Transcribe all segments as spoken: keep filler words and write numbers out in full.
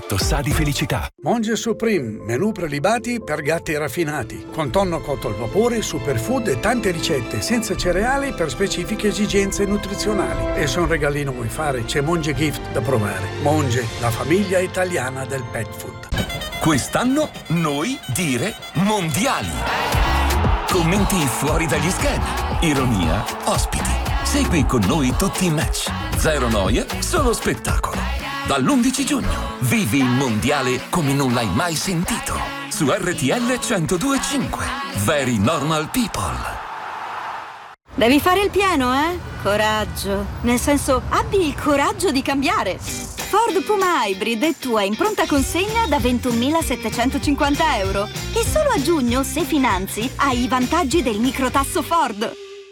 Latte sa di felicità. Monge Supreme, menù prelibati per gatti raffinati, con tonno cotto al vapore, superfood e tante ricette senza cereali per specifiche esigenze nutrizionali. E se un regalino vuoi fare, c'è Monge Gift da provare. Monge, la famiglia italiana del pet food. Quest'anno noi dire mondiali. Commenti fuori dagli schermi, ironia, ospiti. Segui con noi tutti i match. Zero noia, solo spettacolo. Dall'undici giugno vivi il mondiale come non l'hai mai sentito. Su R T L centodue e cinque. Very Normal People. Devi fare il pieno, eh? Coraggio. Nel senso, abbi il coraggio di cambiare. Ford Puma Hybrid è tua in pronta consegna da ventunomilasettecentocinquanta euro. E solo a giugno, se finanzi, hai i vantaggi del microtasso Ford.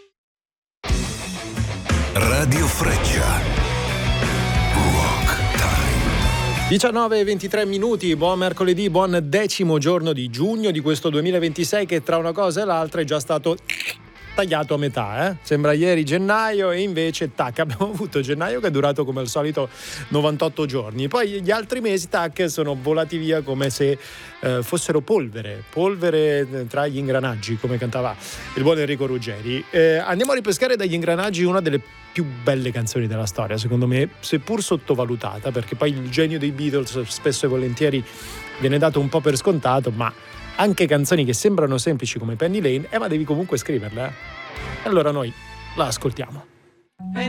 Radio Freccia. diciannove e ventitré minuti, buon mercoledì, buon decimo giorno di giugno di questo duemilaventisei che tra una cosa e l'altra è già stato tagliato a metà, eh? Sembra ieri gennaio e invece tac, abbiamo avuto gennaio che è durato come al solito novantotto giorni, poi gli altri mesi tac sono volati via come se eh, fossero polvere, polvere tra gli ingranaggi, come cantava il buon Enrico Ruggeri. Eh, andiamo a ripescare dagli ingranaggi una delle più belle canzoni della storia, secondo me, seppur sottovalutata, perché poi il genio dei Beatles spesso e volentieri viene dato un po' per scontato, ma anche canzoni che sembrano semplici come Penny Lane, eh, ma devi comunque scriverle, eh? Allora noi la ascoltiamo.